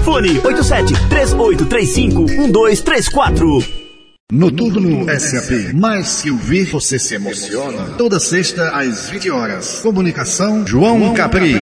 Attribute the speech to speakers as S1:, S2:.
S1: Fone 87-3835-1234.
S2: Noturno SAP. Mais que ouvir, você se emociona. Toda sexta às 20 horas. Comunicação João Capri.